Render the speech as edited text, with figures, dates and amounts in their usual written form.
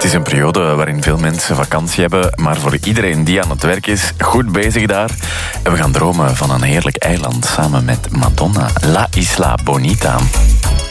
is een periode waarin veel mensen vakantie hebben, maar voor iedereen die aan het werk is, goed bezig daar. En we gaan dromen van een heerlijk eiland samen met Madonna. La Isla Bonita.